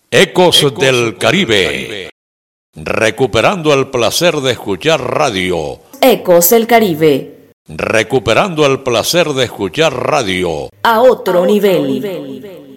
Ecos del Caribe. Recuperando el placer de escuchar radio. Ecos del Caribe. Recuperando el placer de escuchar radio. A otro nivel.